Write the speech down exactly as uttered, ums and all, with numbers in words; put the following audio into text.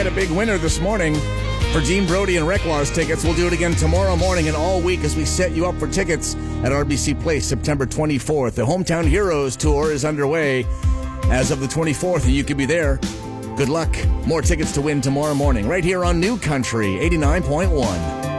had a big winner this morning for Dean Brody and Reclaws tickets. We'll do it again tomorrow morning and all week as we set you up for tickets at R B C Place September twenty-fourth. The Hometown Heroes Tour is underway as of the twenty-fourth, and you could be there. Good luck. More tickets to win tomorrow morning right here on New Country eighty-nine point one.